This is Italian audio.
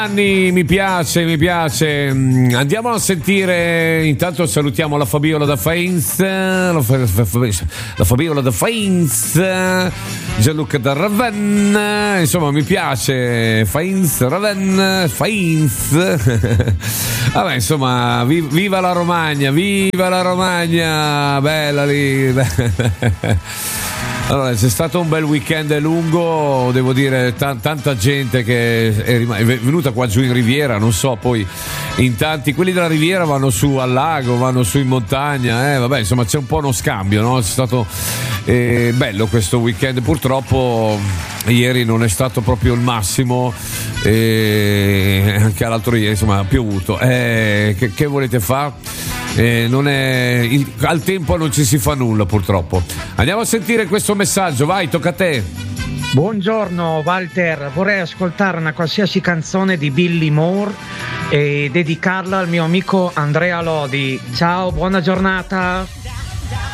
Mi piace. Andiamo a sentire. Intanto salutiamo la Fabiola da Faenz, la Fabiola da Faenz, Gianluca da Ravenna. Insomma, mi piace Faenz, Ravenna, Faenz. Vabbè, insomma, viva la Romagna, bella lì. Allora, c'è stato un bel weekend lungo, devo dire, tanta gente che è venuta qua giù in Riviera, non so, poi in tanti, quelli della Riviera vanno su al lago, vanno su in montagna, vabbè, insomma c'è un po' uno scambio, no? C'è stato bello questo weekend, purtroppo ieri non è stato proprio il massimo, anche l'altro ieri, insomma, ha piovuto, che volete fare? Al tempo non ci si fa nulla, purtroppo. Andiamo a sentire questo messaggio, vai, tocca a te. Buongiorno Walter, vorrei ascoltare una qualsiasi canzone di Billy Moore e dedicarla al mio amico Andrea Lodi. Ciao, buona giornata.